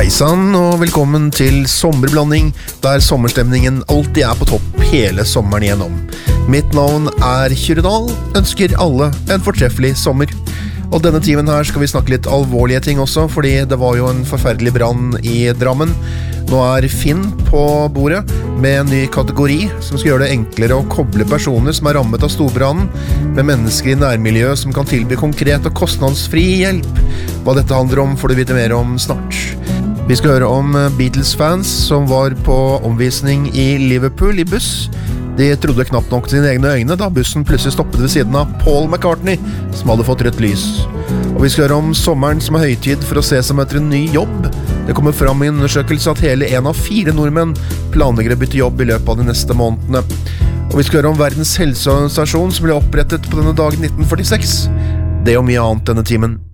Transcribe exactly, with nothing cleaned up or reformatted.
Hei sann og velkommen til Sommerblanding, der sommerstemningen alltid er på topp hele sommeren igjennom. Mitt navn er Kyrre Dahl, ønsker alle en fortreffelig sommer. Og denne timen her skal vi snakke litt alvorlige ting også, fordi det var jo en forferdelig brann i Drammen. Nå er Finn på bordet med en ny kategori som skal gjøre det enklere å koble personer som er rammet av storbrannen med mennesker i nærmiljøet som kan tilby konkret og kostnadsfri hjelp. Hva dette handler om får du vite mer om snart. Vi skal høre om Beatles-fans som var på omvisning i Liverpool i buss. De trodde knapt nok sine egne øyne da bussen plutselig stoppet ved siden av Paul McCartney, som hadde fått rødt lys. Og vi skal høre om sommeren som er høytid for å se som etter en ny jobb. Det kommer fram i en undersøkelse at hele en av fire nordmenn planlegger å bytte jobb i løpet av de neste månedene. Og vi skal høre om Verdens helseorganisasjon som ble opprettet på denne dagen nitten førtiseks. Det og mye annet denne timen.